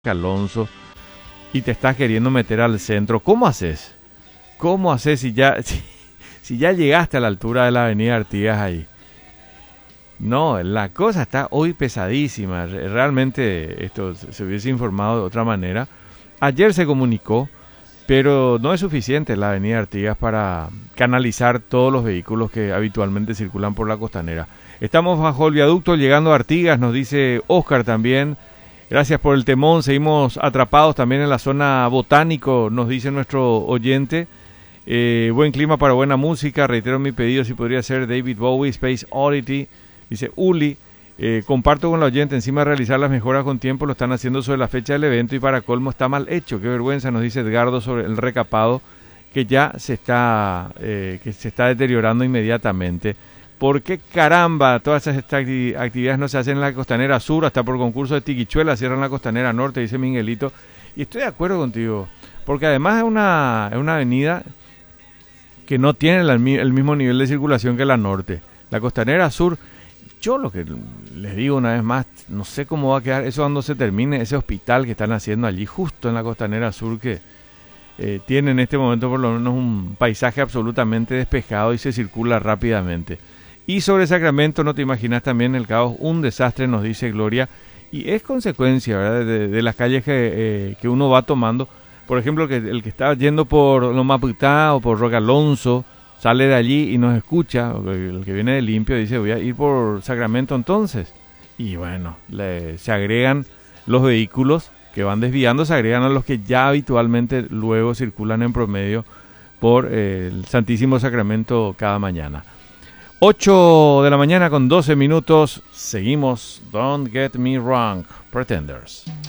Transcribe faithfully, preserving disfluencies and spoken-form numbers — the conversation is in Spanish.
Alonso y te estás queriendo meter al centro, ¿cómo haces? ¿Cómo haces si ya, si, si ya llegaste a la altura de la avenida Artigas ahí? No, la cosa está hoy pesadísima. Realmente esto se hubiese informado de otra manera. Ayer se comunicó, pero no es suficiente la avenida Artigas para canalizar todos los vehículos que habitualmente circulan por la costanera. Estamos bajo el viaducto llegando a Artigas, nos dice Oscar también. Gracias por el temón, seguimos atrapados también en la zona botánico, nos dice nuestro oyente. Eh, buen clima para buena música, reitero mi pedido si podría ser David Bowie, Space Oddity. Dice Uli, eh, comparto con la oyente, encima de realizar las mejoras con tiempo, lo están haciendo sobre la fecha del evento y para colmo está mal hecho. Qué vergüenza, nos dice Edgardo sobre el recapado que ya se está, eh, que se está deteriorando inmediatamente. ¿Por qué caramba todas esas actividades no se hacen en la costanera sur? Hasta por concurso de Tiquichuela cierran la costanera norte, dice Miguelito. Y estoy de acuerdo contigo, porque además es una, es una avenida que no tiene la, el mismo nivel de circulación que la norte. La costanera sur, yo lo que les digo una vez más, no sé cómo va a quedar eso cuando se termine ese hospital que están haciendo allí, justo en la costanera sur, que eh, tiene en este momento por lo menos un paisaje absolutamente despejado y se circula rápidamente. Y sobre Sacramento, no te imaginas también el caos, un desastre, nos dice Gloria, y es consecuencia, ¿verdad?, de, de las calles que, eh, que uno va tomando. Por ejemplo, que el que está yendo por Lomaputá o por Roque Alonso, sale de allí y nos escucha, el que viene de limpio dice, voy a ir por Sacramento entonces. Y bueno, le, se agregan los vehículos que van desviando, se agregan a los que ya habitualmente luego circulan en promedio por eh, el Santísimo Sacramento cada mañana. ocho de la mañana con doce minutos, seguimos Don't Get Me Wrong, Pretenders.